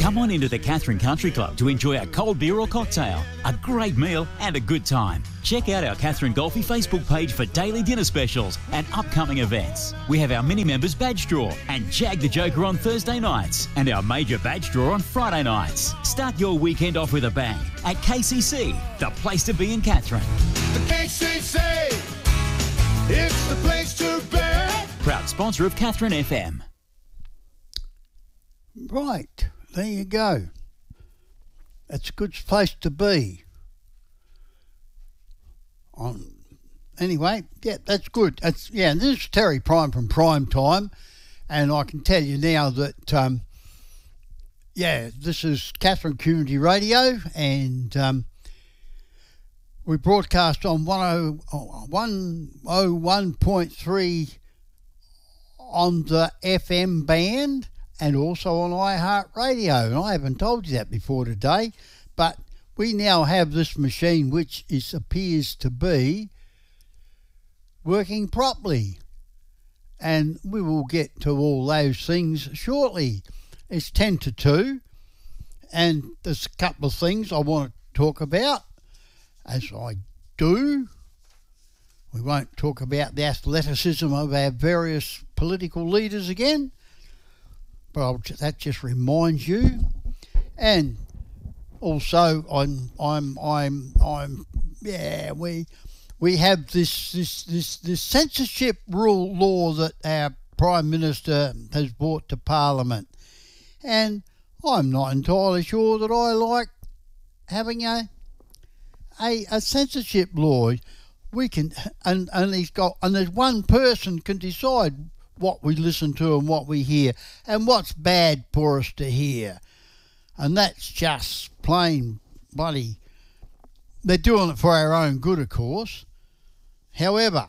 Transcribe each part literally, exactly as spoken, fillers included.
Come on into the Katherine Country Club to enjoy a cold beer or cocktail, a great meal and a good time. Check out our Katherine Golfy Facebook page for daily dinner specials and upcoming events. We have our mini members badge draw and Jag the Joker on Thursday nights and our major badge draw on Friday nights. Start your weekend off with a bang at K C C, the place to be in Katherine. The K C C, it's the place to be. Proud sponsor of Katherine F M. Right, there you go. It's a good place to be. On anyway, yeah, that's good. That's yeah. This is Terry Prime from Prime Time, and I can tell you now that um, yeah, this is Katherine Community Radio, and um, we broadcast on one oh one point three on the F M band. And also on iHeartRadio. And I haven't told you that before today, but we now have this machine which is appears to be working properly. And we will get to all those things shortly. It's ten to two, and there's a couple of things I want to talk about, as I do. We won't talk about the athleticism of our various political leaders again, but I'll, that just reminds you. And also, I'm, I'm, I'm, I'm, yeah, we, we have this, this, this, this censorship rule law that our Prime Minister has brought to Parliament, and I'm not entirely sure that I like having a, a, a censorship law. We can, and and he's got, and there's one person can decide what we listen to and what we hear and what's bad for us to hear. And that's just plain bloody, they're doing it for our own good, of course. However,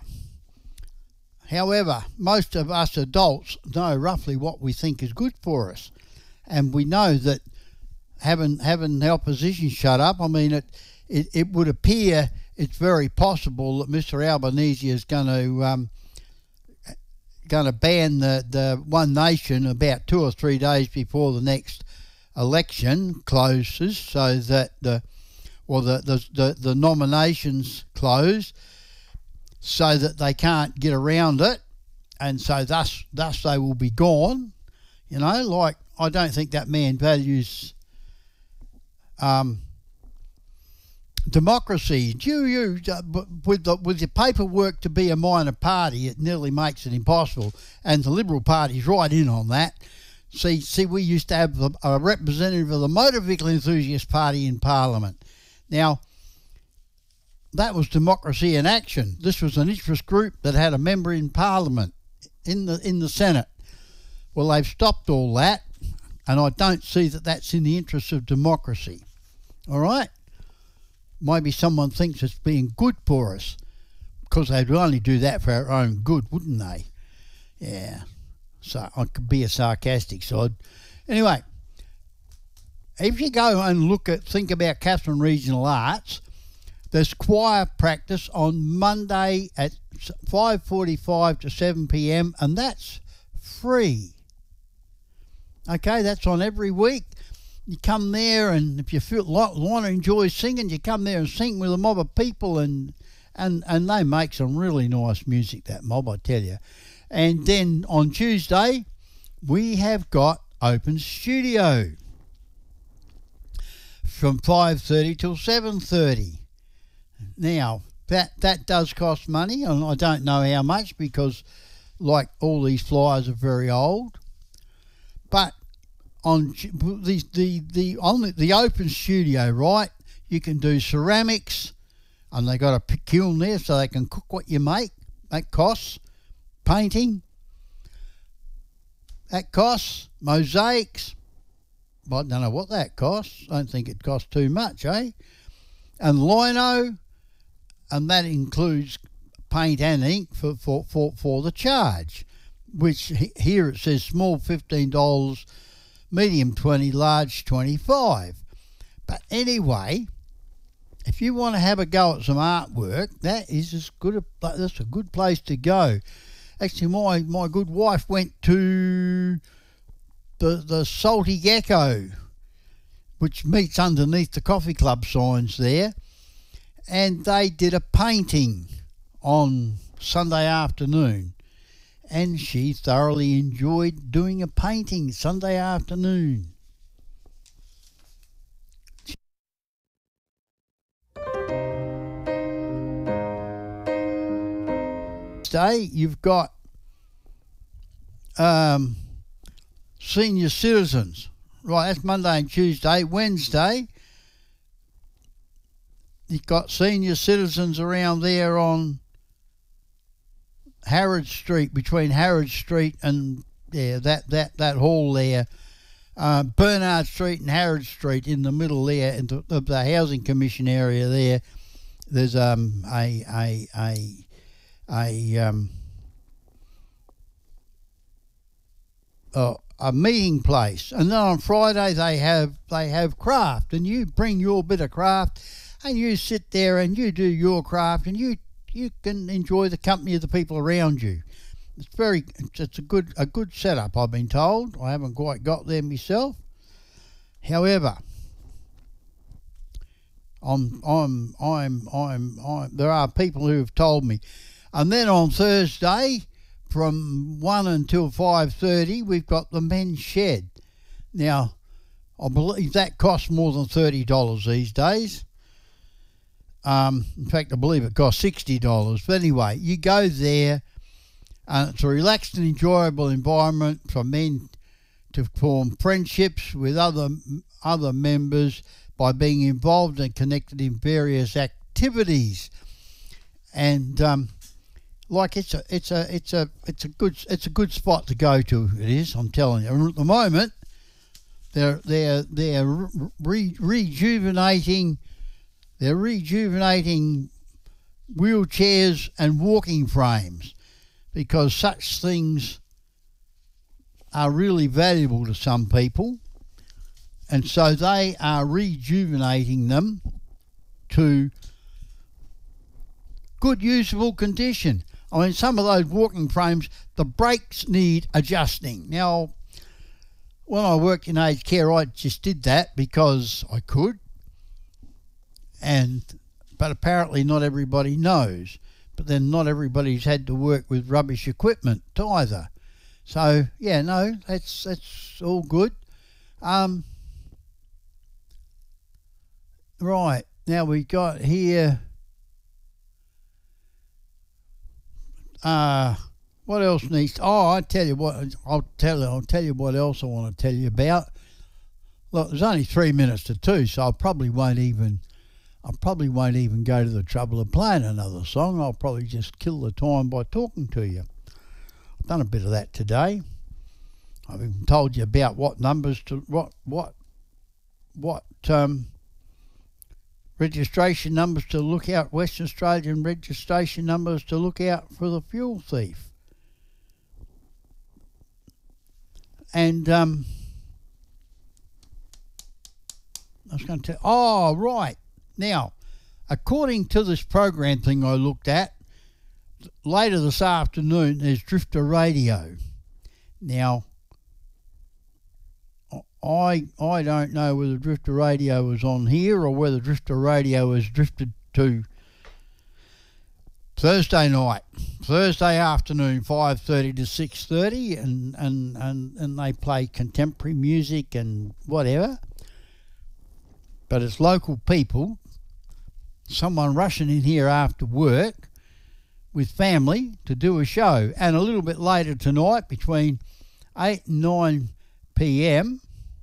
however, most of us adults know roughly what we think is good for us. And we know that having, having the opposition shut up, I mean, it, it, it would appear it's very possible that Mister Albanese is going to um, going to ban the, the One Nation about two or three days before the next election closes, so that the or the the, the, the nominations close, so that they can't get around it, and so thus thus they will be gone. You know, like, I don't think that man values um, democracy. You, you, uh, with the with the paperwork to be a minor party, it nearly makes it impossible. And the Liberal Party's right in on that. See, see, we used to have a representative of the Motor Vehicle Enthusiast Party in Parliament. Now, that was democracy in action. This was an interest group that had a member in Parliament, in the in the Senate. Well, they've stopped all that, and I don't see that that's in the interest of democracy. All right? Maybe someone thinks it's being good for us, because they'd only do that for our own good, wouldn't they? Yeah. So I could be a sarcastic side. Anyway, if you go and look at, think about Katherine Regional Arts, there's choir practice on Monday at five forty-five to seven p.m, and that's free. Okay, that's on every week. You come there, and if you feel like want to enjoy singing, you come there and sing with a mob of people, and and and they make some really nice music, that mob, I tell you. And then on Tuesday, we have got open studio from five thirty till seven thirty. Now, that that does cost money, and I don't know how much, because like all these flyers are very old. But on the the the on the, the open studio, right, you can do ceramics, and they got a kiln there so they can cook what you make. That costs. Painting, that costs. Mosaics, I don't know what that costs. I don't think it costs too much, eh? And lino, and that includes paint and ink for, for, for, for the charge, which here it says small fifteen dollars, medium twenty dollars, large twenty-five dollars. But anyway, if you want to have a go at some artwork, that is as good a, that's a good place to go. Actually, my, my good wife went to the the Salty Gecko which meets underneath the coffee club signs there, and they did a painting on Sunday afternoon, and she thoroughly enjoyed doing a painting Sunday afternoon. Today you've got um, senior citizens. Right, that's Monday and Tuesday. Wednesday, you've got senior citizens around there on Harrod Street, between Harrod Street and yeah, that, that, that hall there. Uh, Bernard Street and Harrod Street in the middle there, in the, of the Housing Commission area there. There's um, a, a, a, a, um, a, a meeting place, and then on Friday they have they have craft, and you bring your bit of craft, and you sit there and you do your craft, and you you can enjoy the company of the people around you. It's very it's a good a good setup, I've been told. I haven't quite got there myself. However, I'm I'm I'm I'm, I'm there are people who have told me. And then on Thursday, from one until five thirty, we've got the men's shed. Now, I believe that costs more than thirty dollars these days. Um, in fact, I believe it costs sixty dollars. But anyway, you go there, and it's a relaxed and enjoyable environment for men to form friendships with other other members by being involved and connected in various activities. And um, like it's a it's a it's a it's a good it's a good spot to go to. It is, I'm telling you. And at the moment, they're they're they're re, rejuvenating they're rejuvenating wheelchairs and walking frames, because such things are really valuable to some people, and so they are rejuvenating them to good usable condition. I mean, some of those walking frames, the brakes need adjusting. Now, when I worked in aged care, I just did that because I could, and but apparently not everybody knows. But then not everybody's had to work with rubbish equipment either. So yeah, no, that's that's all good. Um, right, now we got here. Uh, what else needs? Oh, I tell you what. I'll tell you. I'll tell you what else I want to tell you about. Look, there's only three minutes to two, so I probably won't even. I probably won't even go to the trouble of playing another song. I'll probably just kill the time by talking to you. I've done a bit of that today. I've even told you about what numbers to what what what um. registration numbers to look out, Western Australian registration numbers to look out for the fuel thief. And um, I was going to tell, oh, right. Now, according to this program thing I looked at, later this afternoon, there's Drifter Radio. Now, I I don't know whether Drifter Radio was on here or whether Drifter Radio has drifted to Thursday night, Thursday afternoon, five thirty to six thirty, and, and, and, and they play contemporary music and whatever. But it's local people, someone rushing in here after work with family to do a show. And a little bit later tonight, between eight and nine p.m,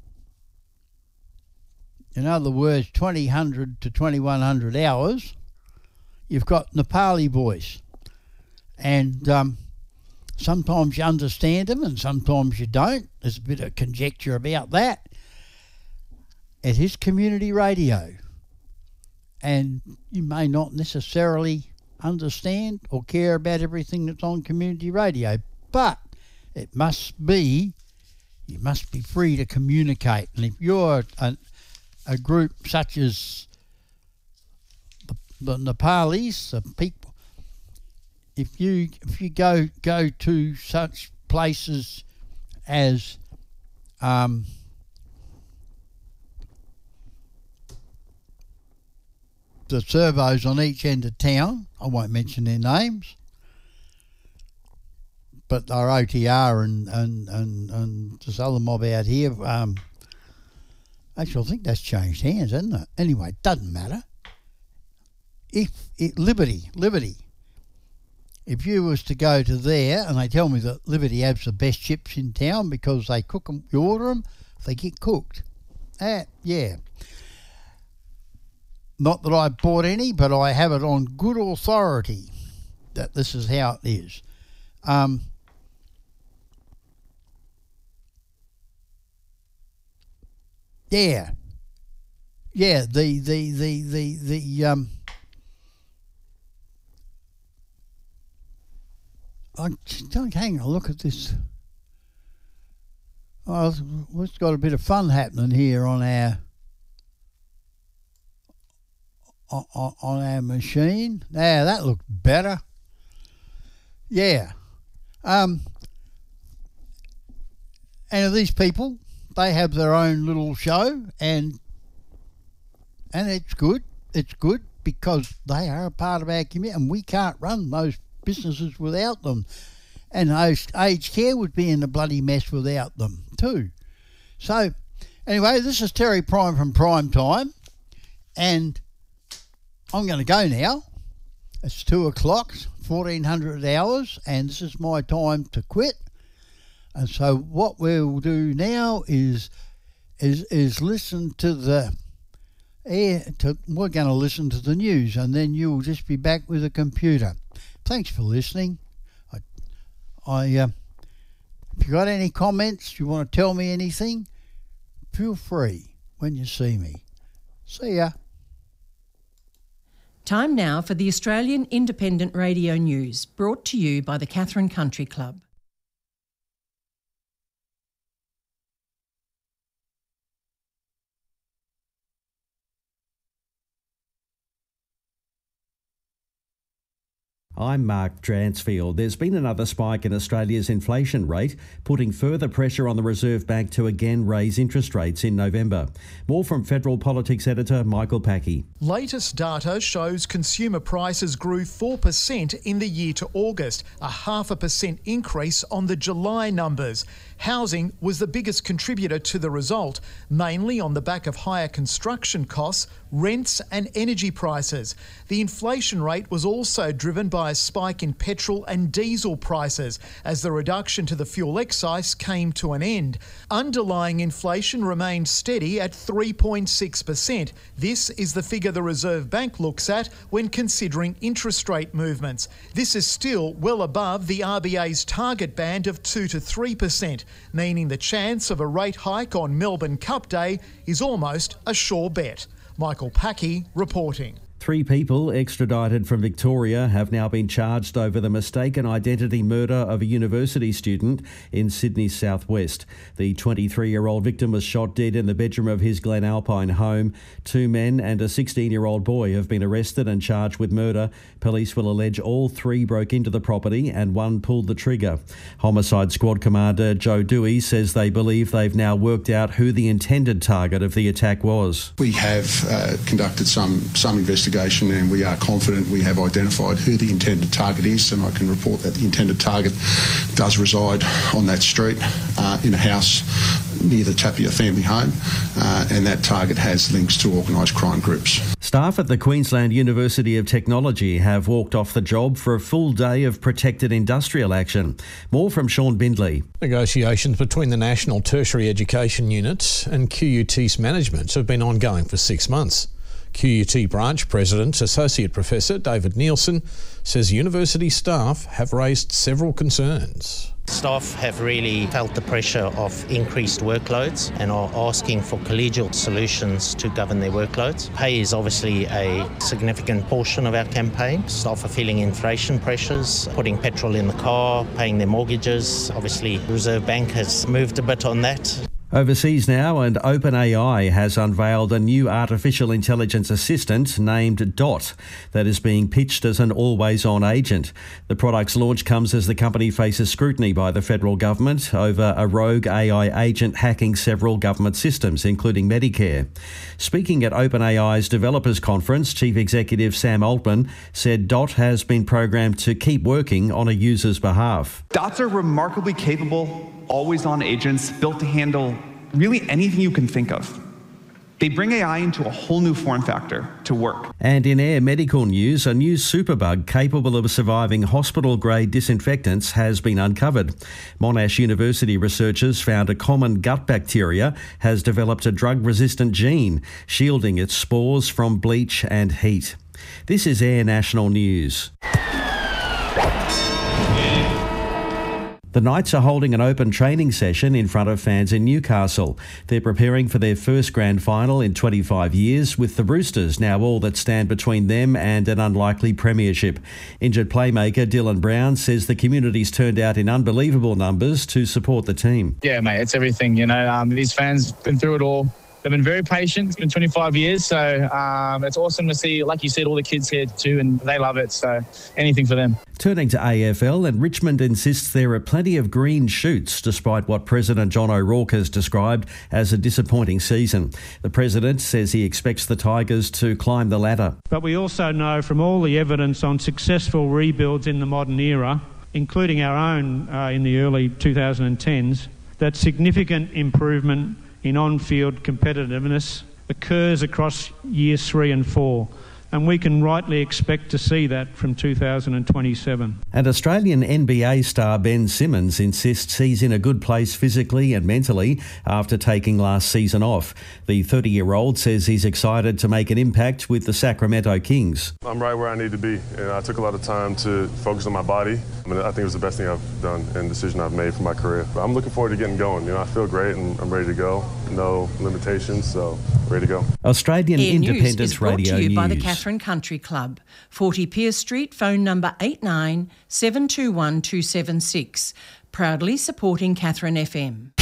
in other words, twenty hundred to twenty-one hundred hours, you've got Nepali voice. And um, sometimes you understand them and sometimes you don't. There's a bit of conjecture about that. It is community radio. And you may not necessarily understand or care about everything that's on community radio, but it must be, you must be free to communicate. And if you're a, a group such as the, the Nepalis, the people, if you if you go go to such places as um, the servos on each end of town, I won't mention their names, but they're O T R and, and, and, and this other mob out here. Um, actually, I think that's changed hands, hasn't it? Anyway, doesn't matter. If it, Liberty, Liberty, if you was to go to there, and they tell me that Liberty has the best chips in town because they cook them, you order them, they get cooked. Uh, yeah. Not that I bought any, but I have it on good authority that this is how it is. Um, yeah. Yeah, the, the, the, the, the, um, I don't hang on, look at this. Oh, we've got a bit of fun happening here on our on, on our machine. Now that looked better. Yeah. Um. And these people, they have their own little show, and and it's good. It's good because they are a part of our community, and we can't run those businesses without them, and those aged care would be in a bloody mess without them too. So anyway, this is Terry Prime from Prime Time, and I'm going to go now. It's two o'clock, fourteen hundred hours, and this is my time to quit. And so what we'll do now is is is listen to the air to, we're going to listen to the news, and then you'll just be back with a computer. Thanks for listening. I, I uh, if you got any comments, you want to tell me anything, feel free when you see me. See ya. Time now for the Australian Independent Radio News, brought to you by the Katherine Country Club. I'm Mark Dransfield. There's been another spike in Australia's inflation rate, putting further pressure on the Reserve Bank to again raise interest rates in November. More from Federal Politics editor Michael Packey. Latest data shows consumer prices grew four percent in the year to August, a half a percent increase on the July numbers. Housing was the biggest contributor to the result, mainly on the back of higher construction costs, rents and energy prices. The inflation rate was also driven by a spike in petrol and diesel prices as the reduction to the fuel excise came to an end. Underlying inflation remained steady at three point six percent. This is the figure the Reserve Bank looks at when considering interest rate movements. This is still well above the R B A's target band of two to three percent, meaning the chance of a rate hike on Melbourne Cup Day is almost a sure bet. Michael Packey reporting. Three people extradited from Victoria have now been charged over the mistaken identity murder of a university student in Sydney's southwest. The twenty-three-year-old victim was shot dead in the bedroom of his Glen Alpine home. Two men and a sixteen-year-old boy have been arrested and charged with murder. Police will allege all three broke into the property and one pulled the trigger. Homicide Squad Commander Joe Dewey says they believe they've now worked out who the intended target of the attack was. We have uh, conducted some, some investigation and we are confident we have identified who the intended target is, and I can report that the intended target does reside on that street uh, in a house near the Tapia family home, uh, and that target has links to organised crime groups. Staff at the Queensland University of Technology have walked off the job for a full day of protected industrial action. More from Sean Bindley. Negotiations between the National Tertiary Education Unit and Q U T's management have been ongoing for six months. Q U T Branch President, Associate Professor David Nielsen says university staff have raised several concerns. Staff have really felt the pressure of increased workloads and are asking for collegial solutions to govern their workloads. Pay is obviously a significant portion of our campaign. Staff are feeling inflation pressures, putting petrol in the car, paying their mortgages. Obviously, the Reserve Bank has moved a bit on that. Overseas now, and OpenAI has unveiled a new artificial intelligence assistant named Dot that is being pitched as an always-on agent. The product's launch comes as the company faces scrutiny by the federal government over a rogue A I agent hacking several government systems, including Medicare. Speaking at OpenAI's Developers Conference, Chief Executive Sam Altman said Dot has been programmed to keep working on a user's behalf. Dots are remarkably capable, always-on agents built to handle really anything you can think of. They bring A I into a whole new form factor to work. And in air medical news, a new superbug capable of surviving hospital-grade disinfectants has been uncovered. Monash University researchers found a common gut bacteria has developed a drug-resistant gene, shielding its spores from bleach and heat. This is Air National News. The Knights are holding an open training session in front of fans in Newcastle. They're preparing for their first grand final in twenty-five years, with the Roosters now all that stand between them and an unlikely premiership. Injured playmaker Dylan Brown says the community's turned out in unbelievable numbers to support the team. Yeah, mate, it's everything. You know, um, these fans been through it all. They've been very patient. It's been twenty-five years, so um, it's awesome to see, like you said, all the kids here too, and they love it, so anything for them. Turning to A F L, and Richmond insists there are plenty of green shoots despite what President John O'Rourke has described as a disappointing season. The President says he expects the Tigers to climb the ladder. But we also know from all the evidence on successful rebuilds in the modern era, including our own uh, in the early two thousand tens, that significant improvement in on-field competitiveness occurs across years three and four, and we can rightly expect to see that from two thousand twenty-seven. And Australian N B A star Ben Simmons insists he's in a good place physically and mentally after taking last season off. The thirty-year-old says he's excited to make an impact with the Sacramento Kings. I'm right where I need to be, and I took a lot of time to focus on my body. I mean, I think it was the best thing I've done and decision I've made for my career. But I'm looking forward to getting going. You know, I feel great and I'm ready to go. No limitations, so ready to go. Australian Air Independent News is brought Radio to you News. by the Catherine Country Club, forty Pierce Street, phone number eight nine seven two one two seven six. Proudly supporting Catherine F M.